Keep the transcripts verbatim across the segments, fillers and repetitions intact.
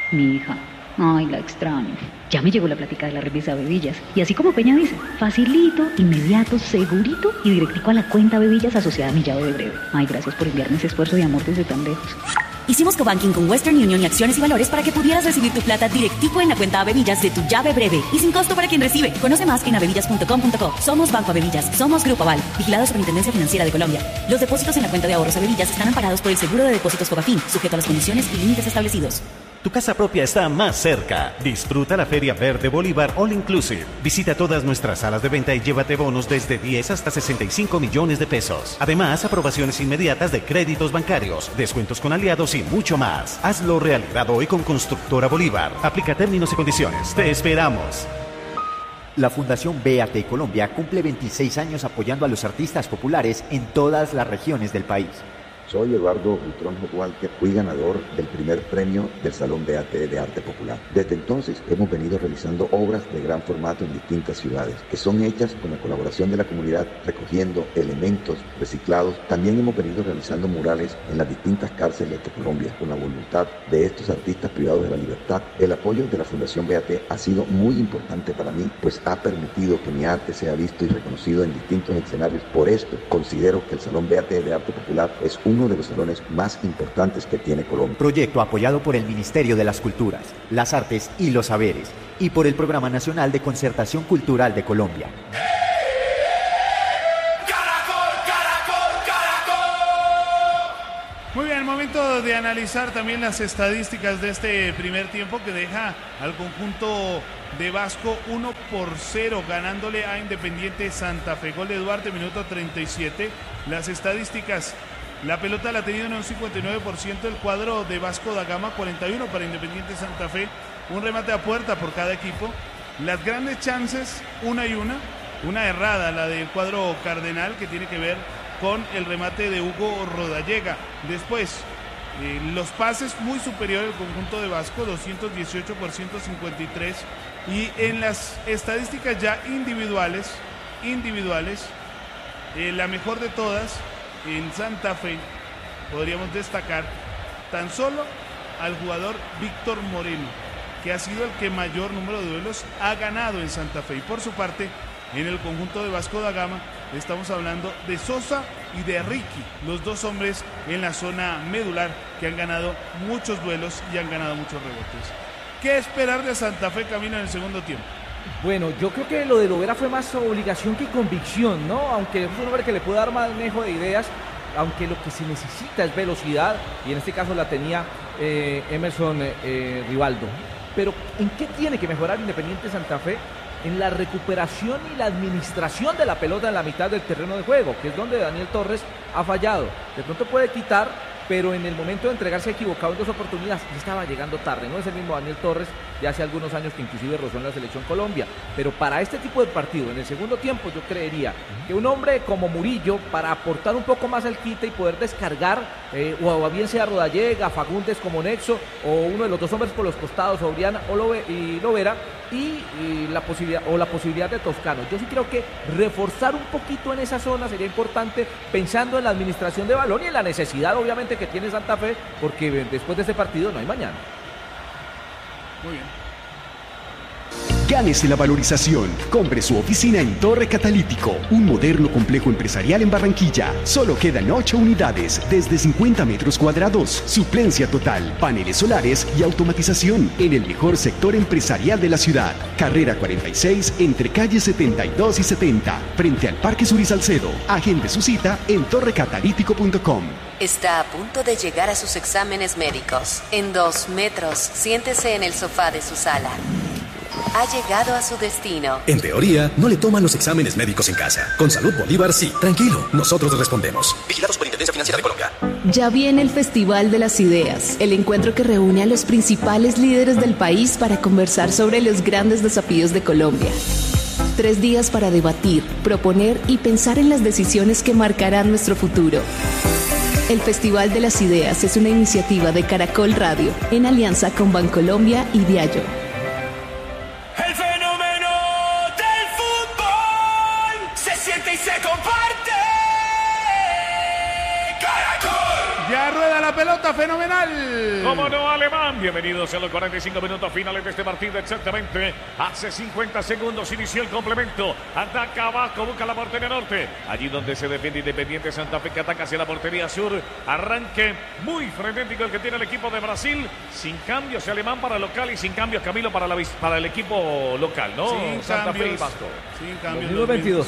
Mi hija, ay, la extraño. Ya me llegó la plática de la remesa Bebillas. Y así como Peña dice, facilito, inmediato, segurito y directico a la cuenta Bebillas asociada a mi llave de breve. Ay, gracias por enviarme ese esfuerzo de amor desde tan lejos. Hicimos cobanking con Western Union y Acciones y Valores para que pudieras recibir tu plata directico en la cuenta Bebillas de tu llave breve y sin costo para quien recibe. Conoce más en abebillas punto com punto co. Somos Banco Abebillas, somos Grupo Aval, vigilado Superintendencia Financiera de Colombia. Los depósitos en la cuenta de ahorros Abebillas están amparados por el Seguro de Depósitos Fogafín, sujeto a las condiciones y límites establecidos. Tu casa propia está más cerca. Disfruta la Feria Verde Bolívar All Inclusive. Visita todas nuestras salas de venta y llévate bonos desde diez hasta sesenta y cinco millones de pesos. Además, aprobaciones inmediatas de créditos bancarios, descuentos con aliados y mucho más. Hazlo realidad hoy con Constructora Bolívar. Aplica términos y condiciones. Te esperamos. La Fundación B A T Colombia cumple veintiséis años apoyando a los artistas populares en todas las regiones del país. Soy Eduardo Buitrón Walker, fui ganador del primer premio del Salón B A T de Arte Popular. Desde entonces hemos venido realizando obras de gran formato en distintas ciudades, que son hechas con la colaboración de la comunidad, recogiendo elementos reciclados. También hemos venido realizando murales en las distintas cárceles de Colombia, con la voluntad de estos artistas privados de la libertad. El apoyo de la Fundación B A T ha sido muy importante para mí, pues ha permitido que mi arte sea visto y reconocido en distintos escenarios. Por esto, considero que el Salón B A T de Arte Popular es un uno de los salones más importantes que tiene Colombia. Proyecto apoyado por el Ministerio de las Culturas, las Artes y los Saberes y por el Programa Nacional de Concertación Cultural de Colombia. Muy bien, momento de analizar también las estadísticas de este primer tiempo que deja al conjunto de Vasco uno por cero ganándole a Independiente Santa Fe. Gol de Duarte, minuto treinta y siete. Las estadísticas: la pelota la ha tenido en un cincuenta y nueve por ciento el cuadro de Vasco da Gama, cuarenta y uno para Independiente Santa Fe, un remate a puerta por cada equipo. Las grandes chances, una y una, una errada, la del cuadro cardenal, que tiene que ver con el remate de Hugo Rodallega. Después, eh, los pases muy superiores al conjunto de Vasco, doscientos dieciocho por ciento cincuenta y tres. Y en las estadísticas ya individuales, individuales, eh, la mejor de todas, en Santa Fe, podríamos destacar tan solo al jugador Víctor Moreno, que ha sido el que mayor número de duelos ha ganado en Santa Fe. Y por su parte, en el conjunto de Vasco da Gama, estamos hablando de Sosa y de Ricky, los dos hombres en la zona medular que han ganado muchos duelos y han ganado muchos rebotes. ¿Qué esperar de Santa Fe, Camilo, en el segundo tiempo? Bueno, yo creo que lo de Lovera fue más obligación que convicción, ¿no? Aunque es un hombre que le puede dar manejo de ideas, aunque lo que se necesita es velocidad, y en este caso la tenía eh, Emerson eh, Rivaldo. Pero ¿en qué tiene que mejorar Independiente Santa Fe? En la recuperación y la administración de la pelota en la mitad del terreno de juego, que es donde Daniel Torres ha fallado. De pronto puede quitar, pero en el momento de entregarse equivocado en dos oportunidades, ya estaba llegando tarde. No es el mismo Daniel Torres de hace algunos años que inclusive rozó en la selección Colombia. Pero para este tipo de partido, en el segundo tiempo, yo creería que un hombre como Murillo, para aportar un poco más al quite y poder descargar, eh, o bien sea Rodallega, Fagundes como nexo, o uno de los dos hombres por los costados, Obriana o Love, y Lovera, y, y la posibilidad o la posibilidad de Toscano. Yo sí creo que reforzar un poquito en esa zona sería importante, pensando en la administración de balón y en la necesidad obviamente que tiene Santa Fe, porque después de este partido no hay mañana. Muy bien. Gánese la valorización. Compre su oficina en Torre Catalítico, un moderno complejo empresarial en Barranquilla. Solo quedan ocho unidades desde cincuenta metros cuadrados. Suplencia total, paneles solares y automatización en el mejor sector empresarial de la ciudad. Carrera cuarenta y seis entre calles setenta y dos y setenta, frente al Parque Suri Salcedo. Agende su cita en torre catalítico punto com. Está a punto de llegar a sus exámenes médicos. En dos metros, siéntese en el sofá de su sala. Ha llegado a su destino. En teoría, no le toman los exámenes médicos en casa. Con Salud Bolívar, sí. Tranquilo, nosotros respondemos. Vigilados por Superintendencia Financiera de Colombia. Ya viene el Festival de las Ideas, el encuentro que reúne a los principales líderes del país para conversar sobre los grandes desafíos de Colombia. Tres días para debatir, proponer y pensar en las decisiones que marcarán nuestro futuro. El Festival de las Ideas es una iniciativa de Caracol Radio, en alianza con Bancolombia y Diallo. El fenómeno del fútbol se siente y se comparte. Caracol. Ya rueda la pelota, fenomenal. ¿Cómo no, Alemán? Bienvenidos a los cuarenta y cinco minutos finales de este partido. Exactamente hace cincuenta segundos inició el complemento. Ataca Vasco, busca la portería norte. Allí donde se defiende Independiente Santa Fe, que ataca hacia la portería sur. Arranque muy frenético el que tiene el equipo de Brasil. Sin cambios Alemán para local y sin cambios Camilo para, la, para el equipo local, ¿no? Sin Santa cambios, Fe y Vasco. Sin cambios. dos mil veintidós.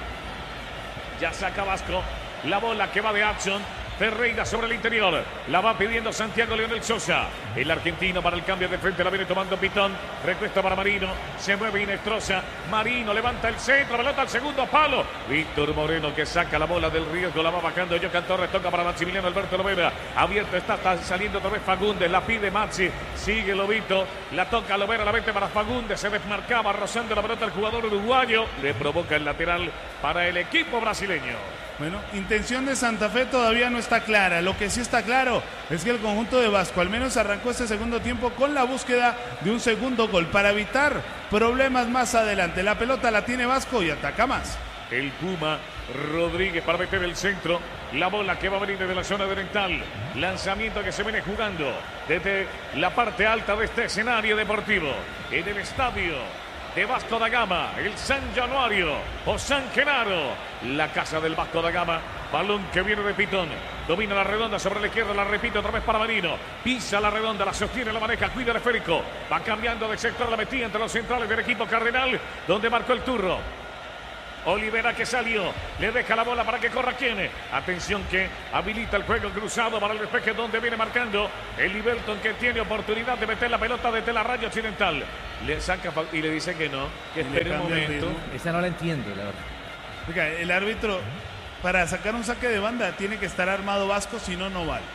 Ya saca Vasco. La bola que va de Action. Ferreira sobre el interior. La va pidiendo Santiago Leonel Sosa. El argentino para el cambio de frente. La viene tomando Pitón. Recuesta para Marino. Se mueve Inestrosa. Marino levanta el centro. Pelota al segundo palo. Víctor Moreno que saca la bola del riesgo. La va bajando Jocan Torres. Toca para Maximiliano Alberto Lovera. Abierto está, está saliendo otra vez Fagundes. La pide Maxi. Sigue Lobito. La toca Lovera. La vete para Fagundes. Se desmarcaba rozando la pelota el jugador uruguayo. Le provoca el lateral para el equipo brasileño. Bueno, intención de Santa Fe todavía no está clara. Lo que sí está claro es que el conjunto de Vasco al menos arrancó este segundo tiempo con la búsqueda de un segundo gol para evitar problemas más adelante. La pelota la tiene Vasco y ataca más. El Puma Rodríguez para meter el centro. La bola que va a venir desde la zona oriental. Lanzamiento que se viene jugando desde la parte alta de este escenario deportivo. En el estadio de Vasco da Gama, el San Januario o San Genaro, la casa del Vasco da Gama. Balón que viene de Pitón, domina la redonda sobre la izquierda, la repite otra vez para Marino, pisa la redonda, la sostiene, la maneja, cuida el esférico, va cambiando de sector, la metía entre los centrales del equipo cardenal, donde marcó el turro. Olivera que salió, le deja la bola para que corra quien. Atención que habilita el juego cruzado para el despeje donde viene marcando el Liberton, que tiene oportunidad de meter la pelota desde la raya occidental. Le saca y le dice que no, que espere un momento. Esa no la entiendo, la verdad. Oiga, el árbitro para sacar un saque de banda tiene que estar armado Vasco, si no, no vale.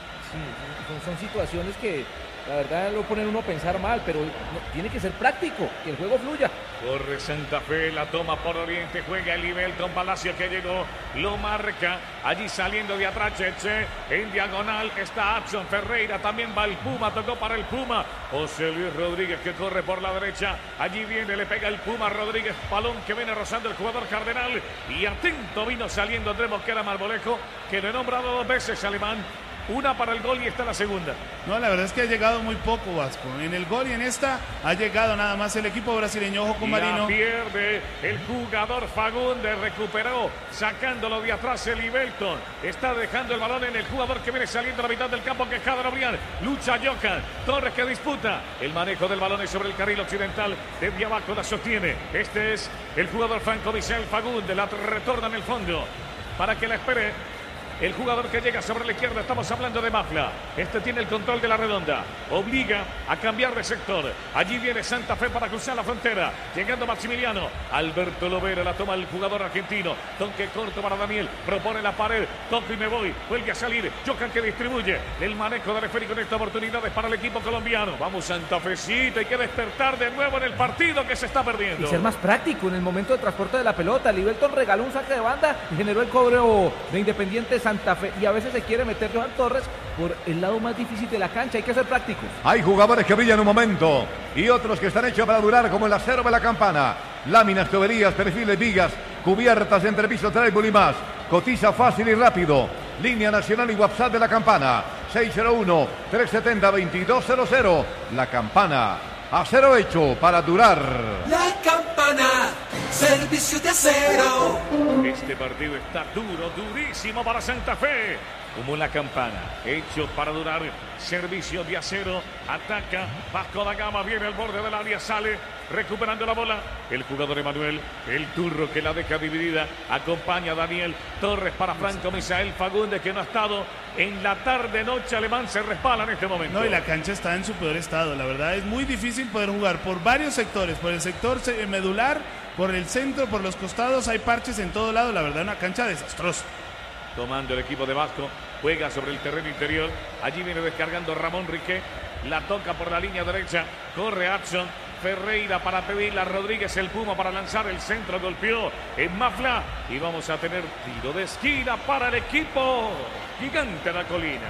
Sí, son, son situaciones que la verdad lo ponen uno a pensar mal, pero no, tiene que ser práctico, que el juego fluya. Corre Santa Fe, la toma por Oriente, juega el Liberton Palacio que llegó, lo marca, allí saliendo de atrás, Cheche, en diagonal está Adson Ferreira, también va el Puma, tocó para el Puma, José Luis Rodríguez que corre por la derecha, allí viene, le pega el Puma Rodríguez, balón que viene rozando el jugador cardenal, y atento vino saliendo Andrés Mosquera Marmolejo, que le he nombrado dos veces Alemán. Una para el gol y esta la segunda. No, la verdad es que ha llegado muy poco Vasco. En el gol y en esta ha llegado nada más el equipo brasileño. Ojo con Marino. La pierde el jugador Fagundes, recuperó, sacándolo de atrás el Ibelton. Está dejando el balón en el jugador que viene saliendo a la mitad del campo, que es Jader Obrián. Lucha Jocan, Torres que disputa. El manejo del balón es sobre el carril occidental. Desde abajo la sostiene. Este es el jugador Franco Michel Fagundes. La retorna en el fondo para que la espere el jugador que llega sobre la izquierda. Estamos hablando de Mafla. Este tiene el control de la redonda. Obliga a cambiar de sector. Allí viene Santa Fe para cruzar la frontera. Llegando Maximiliano. Alberto Lovera la toma el jugador argentino. Toque corto para Daniel. Propone la pared. Toque y me voy. Vuelve a salir. Jocan que distribuye. El manejo del esférico en esta oportunidad es para el equipo colombiano. Vamos Santa Fecita. Hay que despertar de nuevo en el partido que se está perdiendo. Y ser más práctico en el momento de transporte de la pelota. Liberton regaló un saque de banda y generó el cobro de Independiente Santa Fe, y a veces se quiere meter Johan Torres por el lado más difícil de la cancha. Hay que ser prácticos. Hay jugadores que brillan un momento y otros que están hechos para durar, como el acero de la Campana. Láminas, tuberías, perfiles, vigas, cubiertas, entrepiso, trébol y más. Cotiza fácil y rápido. Línea nacional y WhatsApp de la Campana. seis cero uno, tres siete cero, dos dos cero cero. La Campana. Acero hecho para durar. La Campana, servicio de acero. Este partido está duro, durísimo para Santa Fe. Como la Campana, hecho para durar, servicio de acero, ataca, Vasco da Gama, viene al borde del área, sale, recuperando la bola, el jugador Emanuel, el turro que la deja dividida, acompaña a Daniel Torres para Franco Misael Fagundes, que no ha estado en la tarde-noche. Alemán se respala en este momento. No, y la cancha está en su peor estado, la verdad es muy difícil poder jugar por varios sectores, por el sector medular, por el centro, por los costados, hay parches en todo lado, la verdad una cancha desastrosa. Tomando el equipo de Vasco, juega sobre el terreno interior, allí viene descargando Ramón Riquet, la toca por la línea derecha, corre Adson Ferreira para pedirla a Rodríguez, el Puma para lanzar el centro, golpeó en Mafla y vamos a tener tiro de esquina para el equipo Gigante de la Colina.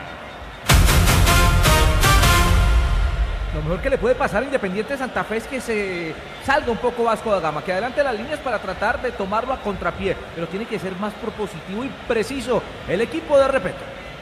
Lo mejor que le puede pasar a Independiente Santa Fe es que se salga un poco Vasco da Gama, que adelante las líneas para tratar de tomarlo a contrapié, pero tiene que ser más propositivo y preciso el equipo de Repeto.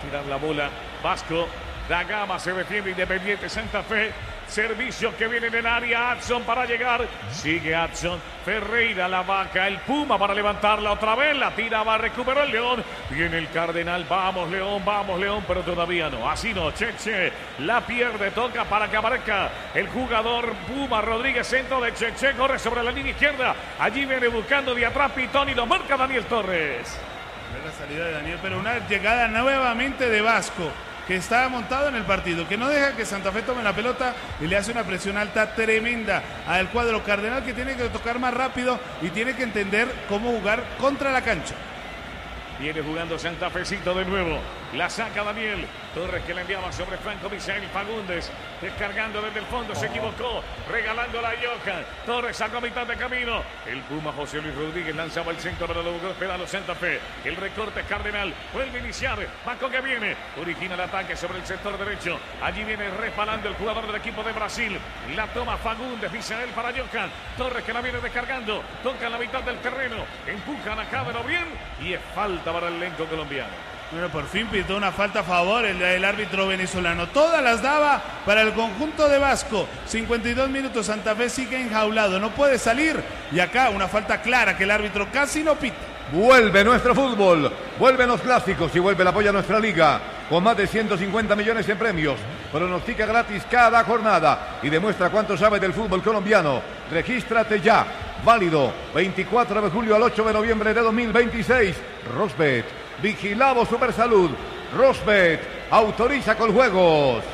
tirar la bola. Vasco da Gama, se defiende Independiente Santa Fe. Servicio que viene en el área. Adson para llegar. Sigue Adson. Ferreira, la vaca, el Puma para levantarla otra vez. La tira, va, recuperó el León. Viene el Cardenal. Vamos, León, vamos, León. Pero todavía no. Así no. Cheche la pierde. Toca para que aparezca el jugador Puma Rodríguez. Centro de Cheche. Corre sobre la línea izquierda. Allí viene buscando de atrás Pitón y lo marca Daniel Torres. La salida de Daniel, pero una llegada nuevamente de Vasco, que está montado en el partido, que no deja que Santa Fe tome la pelota y le hace una presión alta tremenda al cuadro cardenal, que tiene que tocar más rápido y tiene que entender cómo jugar contra la cancha. Viene jugando Santa Fecito de nuevo. La saca Daniel Torres, que le enviaba sobre Franco Misael Fagundes. Descargando desde el fondo, se equivocó. Regalándola a Johan. Torres sacó a mitad de camino. El Puma José Luis Rodríguez lanzaba el centro, pero lo logró esperar a Santa Fe. El recorte es Cardenal. Vuelve a iniciar. Vasco que viene. Origina el ataque sobre el sector derecho. Allí viene respalando el jugador del equipo de Brasil. La toma Fagundes. Misael para Johan. Torres, que la viene descargando. Toca en la mitad del terreno. Empujan a Cadero bien. Y es falta para el elenco colombiano. Bueno, por fin pitó una falta a favor el, el árbitro venezolano. Todas las daba para el conjunto de Vasco. cincuenta y dos minutos, Santa Fe sigue enjaulado, no puede salir. Y acá una falta clara que el árbitro casi no pita. Vuelve nuestro fútbol, vuelven los clásicos y vuelve el apoyo a nuestra liga. Con más de ciento cincuenta millones en premios. Pronostica gratis cada jornada y demuestra cuánto sabe del fútbol colombiano. Regístrate ya. Válido veinticuatro de julio al ocho de noviembre de dos mil veintiséis. Rosbet, vigilado Supersalud. Rosbet, autoriza con juegos.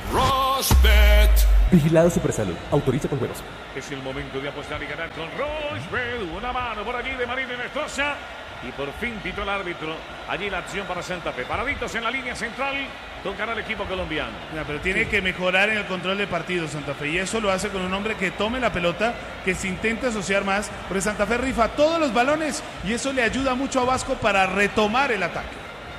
Rosbet. Vigilado Supersalud, autoriza con juegos. Es el momento de apostar y ganar con Rosbet. Una mano por allí de Marino Inestrosa. Y por fin pitó el árbitro. Allí la acción para Santa Fe. Paraditos en la línea central. Tocará el equipo colombiano. Ya, pero tiene sí. que mejorar en el control de partido Santa Fe. Y eso lo hace con un hombre que tome la pelota, que se intente asociar más. Porque Santa Fe rifa todos los balones. Y eso le ayuda mucho a Vasco para retomar el ataque.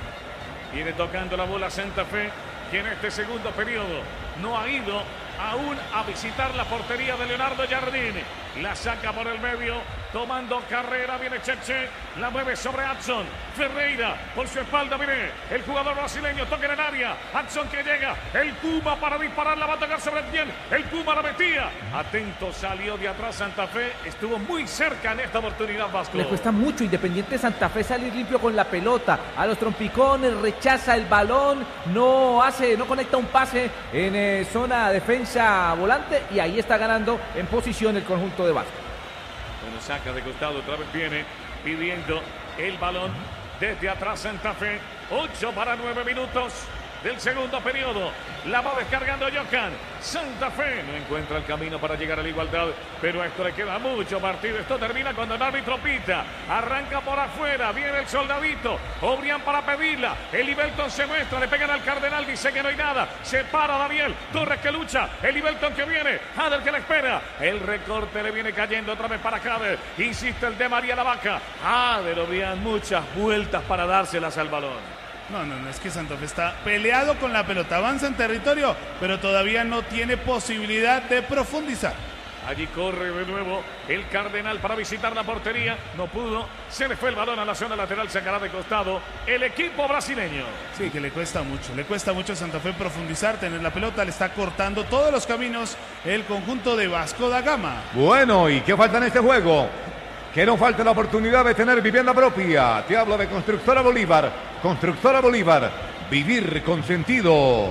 Viene tocando la bola Santa Fe, que en este segundo periodo no ha ido aún a visitar la portería de Leonardo Jardín. La saca por el medio, tomando carrera, viene Cheche, la mueve sobre Adson. Ferreira, por su espalda, viene el jugador brasileño, toca en el área. Adson que llega, el Puma para disparar, la va a tocar sobre el pie. El Puma la metía. Atento, salió de atrás Santa Fe, estuvo muy cerca en esta oportunidad Vasco. Le cuesta mucho Independiente Santa Fe salir limpio con la pelota. A los trompicones, rechaza el balón, no hace, no conecta un pase en eh, zona defensa volante y ahí está ganando en posición el conjunto de Vasco. Bueno, saca de costado, otra vez viene pidiendo el balón desde atrás Santa Fe. ocho para nueve minutos del segundo periodo. La va descargando Johan. Santa Fe no encuentra el camino para llegar a la igualdad, pero a esto le queda mucho partido. Esto termina cuando el árbitro pita. Arranca por afuera, viene el soldadito. Obrián para pedirla. El Ibelton se muestra, le pegan al Cardenal, dice que no hay nada. Se para Daniel. Torres que lucha. El Ibelton que viene. Hader que le espera. El recorte le viene cayendo otra vez para Hader. Insiste el de María la Vaca. Hader, Obrián, muchas vueltas para dárselas al balón. No, no, no, es que Santa Fe está peleado con la pelota, avanza en territorio, pero todavía no tiene posibilidad de profundizar. Allí corre de nuevo el Cardenal para visitar la portería, no pudo, se le fue el balón a la zona lateral, sacará de costado el equipo brasileño. Sí, que le cuesta mucho, le cuesta mucho a Santa Fe profundizar, tener la pelota, le está cortando todos los caminos el conjunto de Vasco da Gama. Bueno, ¿y qué falta en este juego? Que no falte la oportunidad de tener vivienda propia. Te hablo de Constructora Bolívar. Constructora Bolívar. Vivir con sentido.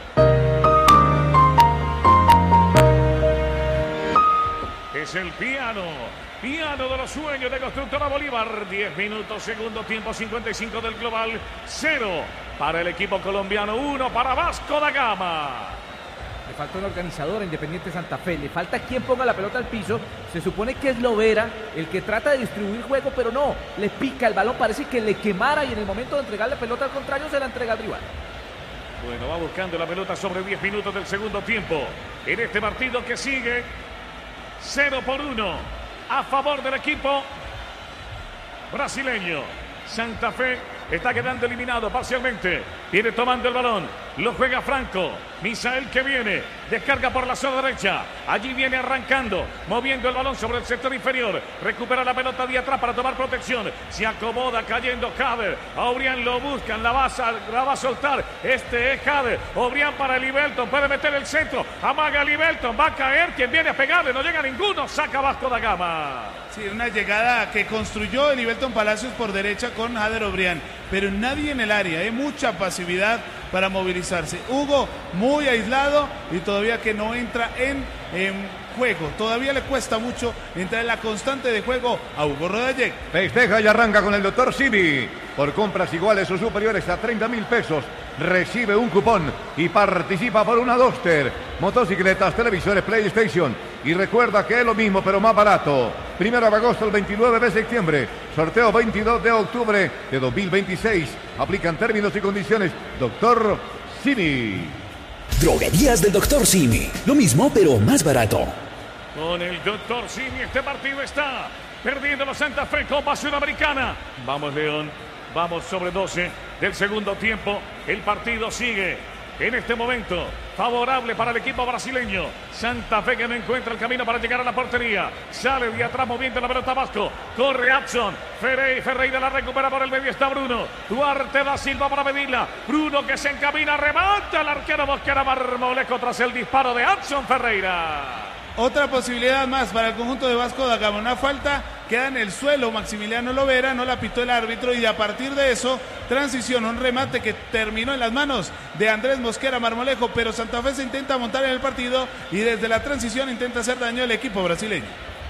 Es el piano. Piano de los sueños de Constructora Bolívar. diez minutos, segundo tiempo, cincuenta y cinco del global. cero para el equipo colombiano, uno para Vasco da Gama. Le falta un organizador a Independiente Santa Fe, le falta quien ponga la pelota al piso. Se supone que es Lovera el que trata de distribuir juego, pero no, le pica el balón, parece que le quemara y en el momento de entregar la pelota al contrario se la entrega al rival. Bueno, va buscando la pelota sobre diez minutos del segundo tiempo. En este partido que sigue, cero por uno a favor del equipo brasileño. Santa Fe está quedando eliminado parcialmente. Viene tomando el balón, lo juega Franco. Misael que viene, descarga por la zona derecha. Allí viene arrancando, moviendo el balón sobre el sector inferior. Recupera la pelota de atrás para tomar protección. Se acomoda cayendo Jader. Obrián lo buscan, la va, a, la va a soltar. Este es Jader. Obrián para Libelton, puede meter el centro. Amaga Libelton, va a caer. Quien viene a pegarle, no llega ninguno. Saca Vasco da Gama. Sí, una llegada que construyó Libelton Palacios por derecha con Jader Obrián, pero nadie en el área, hay mucha pasividad para movilizarse. Hugo muy aislado y todavía que no entra en, en juego, todavía le cuesta mucho entrar en la constante de juego a Hugo Rodallega. Festeja y arranca con el doctor Simi. Por compras iguales o superiores a treinta mil pesos, recibe un cupón y participa por una Duster, motocicletas, televisores, PlayStation. Y recuerda que es lo mismo pero más barato. Primero de agosto al veintinueve de septiembre. Sorteo veintidós de octubre de dos mil veintiséis. Aplican términos y condiciones. Doctor Simi. Droguerías del doctor Simi. Lo mismo pero más barato. Con el doctor Simi este partido está perdiendo los Santa Fe Copa Sudamericana. Vamos León, vamos sobre doce del segundo tiempo. El partido sigue en este momento favorable para el equipo brasileño. Santa Fe que no encuentra el camino para llegar a la portería. Sale de atrás moviendo la pelota Vasco. Corre Adson. Ferreira, Ferreira la recupera por el medio. Está Bruno. Duarte da Silva para pedirla. Bruno que se encamina. Remata el arquero Mosquera Marmolejo tras el disparo de Adson Ferreira. Otra posibilidad más para el conjunto de Vasco da Gama. Una falta queda en el suelo. Maximiliano Lovera no la pitó el árbitro y a partir de eso, transición, un remate que terminó en las manos de Andrés Mosquera Marmolejo, pero Santa Fe se intenta montar en el partido y desde la transición intenta hacer daño al equipo brasileño.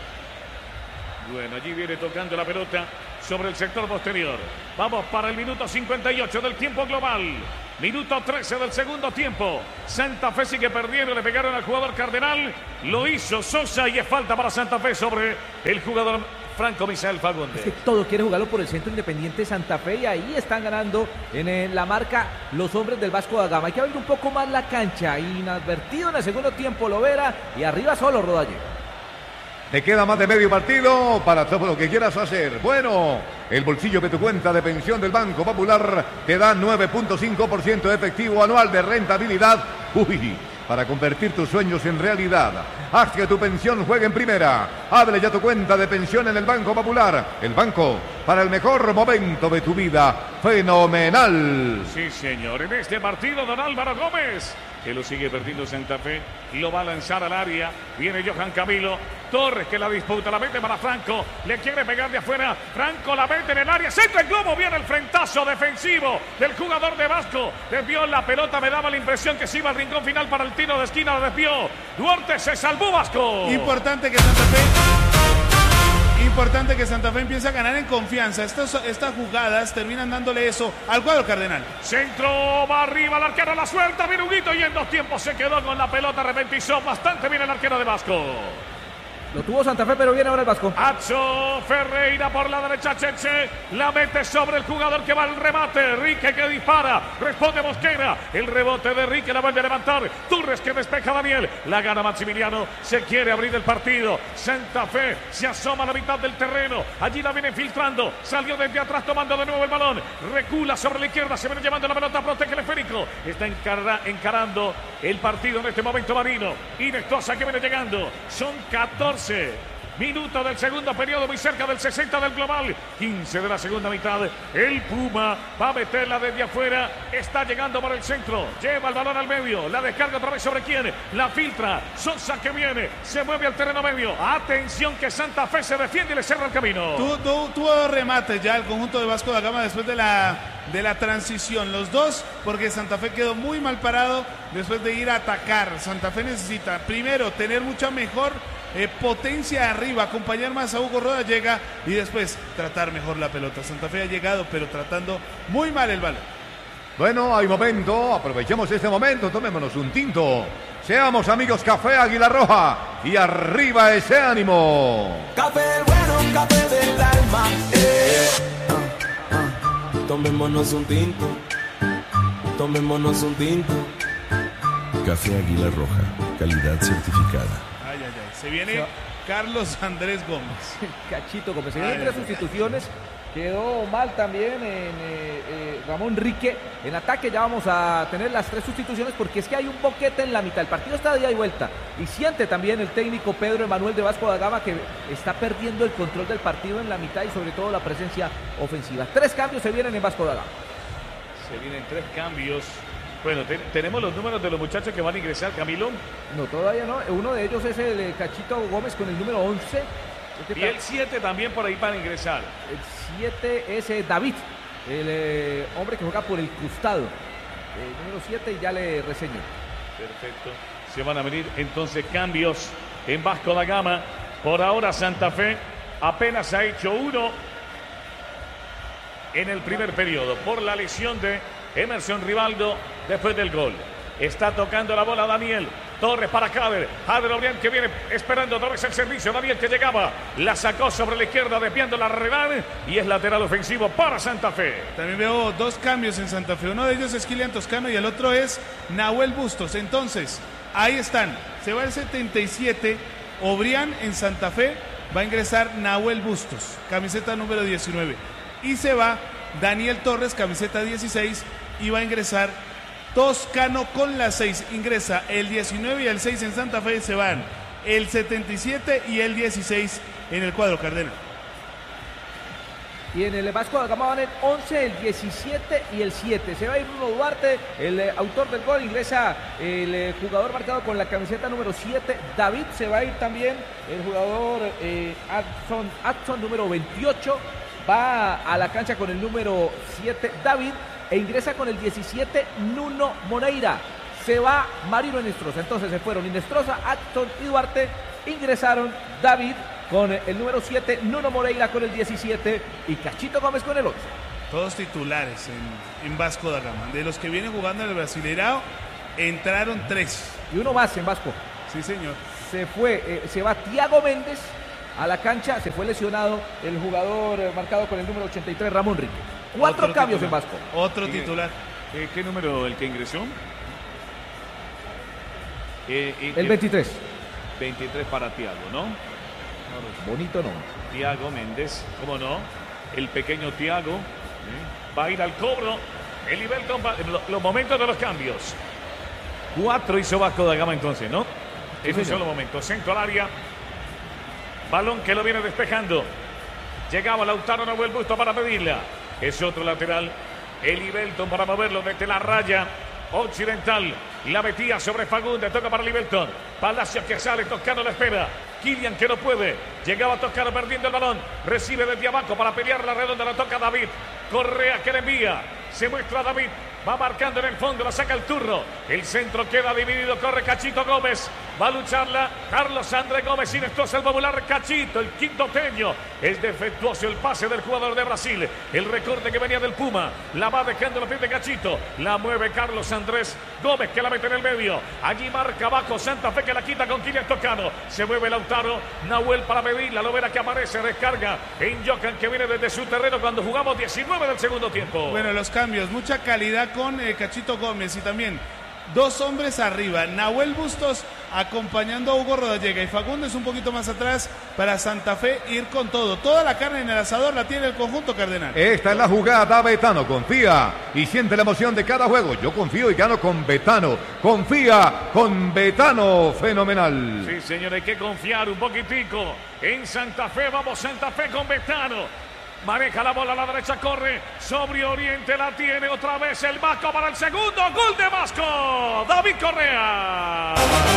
Bueno, allí viene tocando la pelota sobre el sector posterior. Vamos para el minuto cincuenta y ocho del tiempo global. Minuto trece del segundo tiempo. Santa Fe sigue perdiendo, le pegaron al jugador Cardenal. Lo hizo Sosa y es falta para Santa Fe sobre el jugador Franco Misael Fagundes. Es que todo quiere jugarlo por el centro Independiente Santa Fe y ahí están ganando en eh, la marca los hombres del Vasco da Gama. Hay que abrir un poco más la cancha. Inadvertido en el segundo tiempo Lovera y arriba solo Rodallega. Te queda más de medio partido para todo lo que quieras hacer. Bueno, el bolsillo de tu cuenta de pensión del Banco Popular te da nueve punto cinco por ciento de efectivo anual de rentabilidad. Uy, para convertir tus sueños en realidad. Haz que tu pensión juegue en primera. Abre ya tu cuenta de pensión en el Banco Popular. El banco para el mejor momento de tu vida. Fenomenal. Sí, señor. En este partido, don Álvaro Gómez, que lo sigue perdiendo Santa Fe, lo va a lanzar al área. Viene Johan Camilo Torres que la disputa, la mete para Franco, le quiere pegar de afuera, Franco la mete en el área, centra el globo, viene el frentazo defensivo del jugador de Vasco, desvió la pelota, me daba la impresión que se iba al rincón final para el tiro de esquina, lo desvió, Duarte se salvó Vasco. Importante que Santa Fe Importante que Santa Fe empiece a ganar en confianza. Estas, estas jugadas terminan dándole eso al cuadro cardenal. Centro, va arriba, el arquero la suelta, viene Huguito y en dos tiempos se quedó con la pelota, repentizó bastante bien el arquero de Vasco. Lo tuvo Santa Fe, pero viene ahora el Vasco. Adson Ferreira por la derecha, Cheche la mete sobre el jugador que va al remate. Rique que dispara, responde Mosquera. El rebote de Rique la vuelve a levantar. Torres que despeja a Daniel. La gana Maximiliano. Se quiere abrir el partido. Santa Fe se asoma a la mitad del terreno. Allí la viene filtrando. Salió desde atrás tomando de nuevo el balón. Recula sobre la izquierda. Se viene llevando la pelota. Protege el esférico. Está encara, encarando el partido en este momento Marino. Inestosa que viene llegando. Son catorce minutos del segundo periodo, muy cerca del sesenta del global, quince de la segunda mitad. El Puma va a meterla desde afuera, está llegando por el centro, lleva el balón al medio, la descarga otra vez sobre quién, la filtra, Sosa que viene, se mueve al terreno medio. Atención que Santa Fe se defiende y le cierra el camino. Tuvo, tuvo, tuvo remate ya el conjunto de Vasco da Gama después de la, de la transición, los dos, porque Santa Fe quedó muy mal parado después de ir a atacar. Santa Fe necesita primero tener mucha mejor Eh, potencia arriba, acompañar más a Hugo Rodallega y después tratar mejor la pelota. Santa Fe ha llegado, pero tratando muy mal el balón. Bueno, hay momento, aprovechemos este momento, tomémonos un tinto. Seamos amigos Café Águila Roja y arriba ese ánimo. Café bueno, café del alma. Eh. Ah, ah. Tomémonos un tinto. Tomémonos un tinto. Café Águila Roja, calidad certificada. Ay, ay, ay. Se viene Carlos Andrés Gómez. Cachito Gómez. Se vienen tres sustituciones Quedó mal también en eh, eh, Ramón Rique. En ataque ya vamos a tener las tres sustituciones porque es que hay un boquete en la mitad. El partido está de ida y vuelta. Y siente también el técnico Pedro Emanuel de Vasco da Gama que está perdiendo el control del partido en la mitad y sobre todo la presencia ofensiva. Tres cambios se vienen en Vasco da Gama. Se vienen tres cambios. Bueno, te, tenemos los números de los muchachos que van a ingresar, Camilo. No, todavía no. Uno de ellos es el eh, Cachito Gómez con el número once. Y el siete también por ahí para ingresar. El siete es eh, David, el eh, hombre que juega por el costado. El número siete y ya le reseño. Perfecto. Se van a venir entonces cambios en Vasco da Gama. Por ahora Santa Fe apenas ha hecho uno en el primer periodo por la lesión de Emerson Rivaldo después del gol. Está tocando la bola Daniel Torres para Jader. Jader Obrián que viene esperando otra vez el servicio. Daniel que llegaba. La sacó sobre la izquierda desviando la Redan. Y es lateral ofensivo para Santa Fe. También veo dos cambios en Santa Fe. Uno de ellos es Kilian Toscano y el otro es Nahuel Bustos. Entonces, ahí están. Se va el setenta y siete. Obrián en Santa Fe. Va a ingresar Nahuel Bustos. Camiseta número diecinueve. Y se va Daniel Torres, camiseta dieciséis. Y va a ingresar Toscano con la seis, ingresa el diecinueve y el seis en Santa Fe, se van el setenta y siete y el dieciséis en el cuadro cardenal. Y en el Vasco da Gama van el once, el diecisiete y el siete. Se va a ir Bruno Duarte, el eh, autor del gol, ingresa el eh, jugador marcado con la camiseta número siete, David. Se va a ir también el jugador eh, Adson, Adson número veintiocho, va a la cancha con el número siete, David. E ingresa con el diecisiete, Nuno Moreira. Se va Marino Inestrosa. Entonces se fueron Inestrosa, Acton y Duarte. Ingresaron David con el número siete, Nuno Moreira con el diecisiete y Cachito Gómez con el once. Todos titulares en, en Vasco da Gama. De los que vienen jugando en el Brasileirao, entraron tres. Y uno más en Vasco. Sí, señor. Se fue, eh, se va Tiago Méndez a la cancha. Se fue lesionado el jugador eh, marcado con el número ochenta y tres, Ramón Rique. Cuatro Otro cambios titular. en Vasco. Otro titular. Eh, ¿Qué número el que ingresó? Eh, eh, el veintitrés. veintitrés para Tiago, ¿no? Bonito no. Tiago Méndez, ¿cómo no? El pequeño Tiago ¿eh? va a ir al cobro. El Ibelton va, lo, los momentos de los cambios. Cuatro hizo Vasco da Gama entonces, ¿no? Sí, en un señor. solo momento. Centro al área. Balón que lo viene despejando. Llegaba Lautaro Nahuel Busto para pedirla. Es otro lateral. El Ibelton para moverlo desde la raya occidental. La metía sobre Fagundes. Toca para el Ibelton. Palacio que sale. Toscano la espera. Kilian que no puede. Llegaba Toscano perdiendo el balón. Recibe desde abajo para pelear la redonda. La toca David. Correa que le envía. Se muestra David. Va marcando en el fondo. La saca el turno. El centro queda dividido. Corre Cachito Gómez. Va a lucharla Carlos André Gómez. Inestrosa el popular Cachito. El quintoteño. Es defectuoso el pase del jugador de Brasil. El recorte que venía del Puma. La va dejando la piel de Cachito. La mueve Carlos Andrés Gómez que la mete en el medio. Allí marca abajo Santa Fe que la quita con Kilian Toscano. Se mueve Lautaro Nahuel para pedirla. Lo verá que aparece. Descarga en Jocan que viene desde su terreno cuando jugamos diecinueve del segundo tiempo. Bueno, los cambios. Mucha calidad con eh, Cachito Gómez y también dos hombres arriba. Nahuel Bustos acompañando a Hugo Rodallega y Fagundes un poquito más atrás para Santa Fe ir con todo. Toda la carne en el asador la tiene el conjunto cardenal. Esta es la jugada. Betano confía y siente la emoción de cada juego. Yo confío y gano con Betano. Confía con Betano. Fenomenal. Sí, señor, hay que confiar un poquitico en Santa Fe. Vamos, Santa Fe con Betano. Maneja la bola a la derecha, corre sobre Oriente, la tiene otra vez el Vasco para el segundo gol de Vasco. David Correa.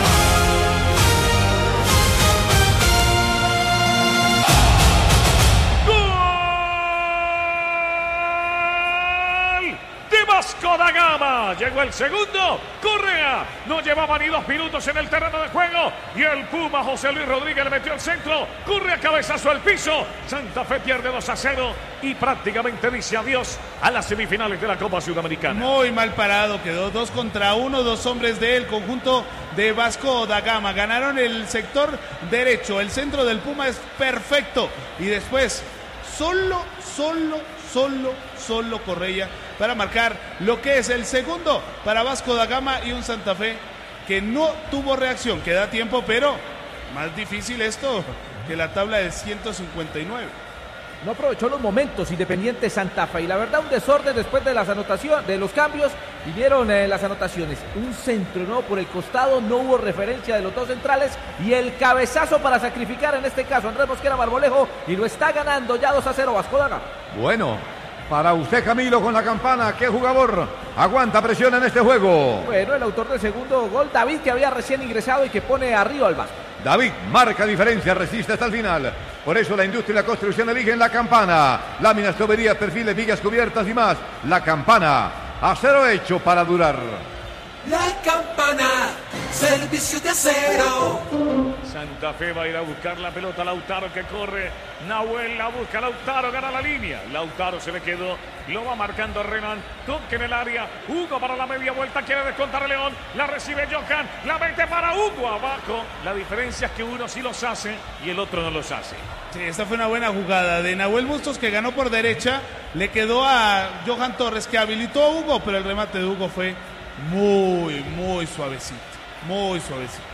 ¡Gol de Vasco da Gama! Llegó el segundo. Correa no llevaba ni dos minutos en el terreno de juego y el Puma José Luis Rodríguez le metió el centro. Correa cabezazo al piso. Santa Fe pierde dos a cero y prácticamente dice adiós a las semifinales de la Copa Sudamericana. Muy mal parado, quedó dos contra uno, dos hombres del conjunto de Vasco da Gama. Ganaron el sector derecho, el centro del Puma es perfecto y después solo, solo, solo, solo Correa para marcar lo que es el segundo para Vasco da Gama y un Santa Fe que no tuvo reacción, que da tiempo, pero más difícil esto que la tabla del ciento cincuenta y nueve. no aprovechó los momentos Independiente Santa Fe. Y la verdad, un desorden después de las anotaciones, de los cambios. Vinieron eh, las anotaciones. Un centro, ¿no? Por el costado, no hubo referencia de los dos centrales. Y el cabezazo para sacrificar, en este caso, Andrés Mosquera Marmolejo. Y lo está ganando ya dos a cero Vasco da Gama. Bueno, para usted, Camilo, con la campana, ¿qué jugador aguanta presión en este juego? Bueno, el autor del segundo gol, David, que había recién ingresado y que pone arriba al Vasco. David marca diferencia, resiste hasta el final. Por eso la industria y la construcción eligen la campana. Láminas, tuberías, perfiles, vigas cubiertas y más. La campana, acero hecho para durar. La campana, servicio de acero. Santa Fe va a ir a buscar la pelota. Lautaro que corre. Nahuel la busca. Lautaro gana la línea. Lautaro se le quedó. Lo va marcando Renan. Toque en el área. Hugo para la media vuelta. Quiere descontar a León. La recibe Johan. La mete para Hugo abajo. La diferencia es que uno sí los hace y el otro no los hace. Sí, esta fue una buena jugada de Nahuel Bustos, que ganó por derecha. Le quedó a Johan Torres, que habilitó a Hugo, pero el remate de Hugo fue muy, muy suavecito. Muy suavecito.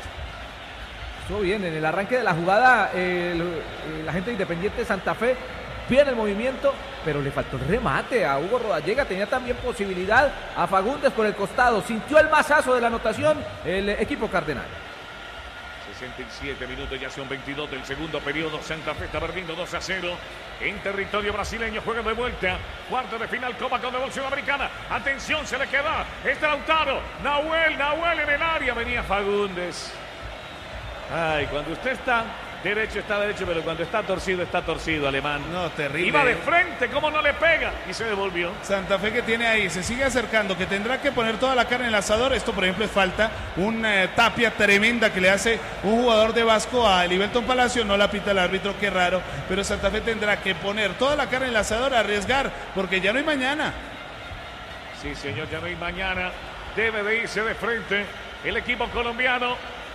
Estuvo bien, en el arranque de la jugada, eh, el, el, la gente Independiente Santa Fe, bien el movimiento, pero le faltó el remate a Hugo Rodallega. Tenía también posibilidad a Fagundes por el costado. Sintió el mazazo de la anotación el equipo cardenal. sesenta y siete minutos, ya son veintidós del segundo periodo. Santa Fe está perdiendo dos a cero en territorio brasileño. Juega de vuelta, cuarto de final, Copa Conmebol Sudamericana. Atención, se le queda este Lautaro. Nahuel, Nahuel en el área. Venía Fagundes. Ay, cuando usted está derecho, está derecho, pero cuando está torcido, está torcido, Alemán. No, terrible. Iba de frente, ¿cómo no le pega? Y se devolvió. Santa Fe, que tiene ahí, se sigue acercando, que tendrá que poner toda la carne en el asador. Esto, por ejemplo, es falta. Una eh, tapia tremenda que le hace un jugador de Vasco a Elivelton Palacio. No la pita el árbitro, qué raro. Pero Santa Fe tendrá que poner toda la carne en el asador, arriesgar, porque ya no hay mañana. Sí, señor, ya no hay mañana. Debe de irse de frente el equipo colombiano.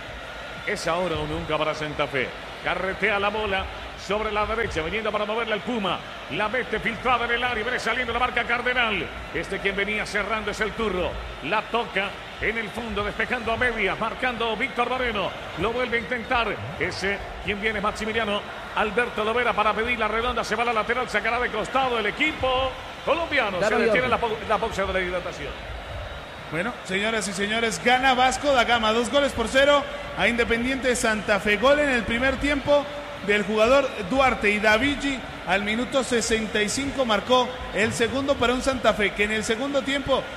Es ahora o nunca para Santa Fe. Carretea la bola sobre la derecha, viniendo para moverle al Puma. La mete filtrada en el área, viene saliendo la marca Cardenal. Este quien venía cerrando es el Turro. La toca en el fondo, despejando a media, marcando Víctor Moreno. Lo vuelve a intentar. Ese quien viene es Maximiliano Alberto Lovera para pedir la redonda. Se va a la lateral, sacará de costado el equipo colombiano. Se detiene la, la boxa de la hidratación. Bueno, señoras y señores, gana Vasco da Gama, dos goles por cero a Independiente Santa Fe. Gol en el primer tiempo del jugador Duarte, y Davigi al minuto sesenta y cinco marcó el segundo para un Santa Fe que en el segundo tiempo